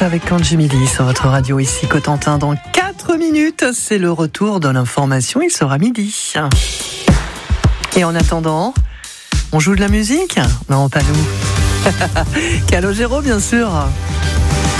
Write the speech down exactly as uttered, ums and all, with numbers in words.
avec Kanji Midi sur votre radio ici Cotentin. Dans quatre minutes, c'est le retour de l'information, il sera midi. Et en attendant, on joue de la musique ? Non, pas nous. Calogero, bien sûr.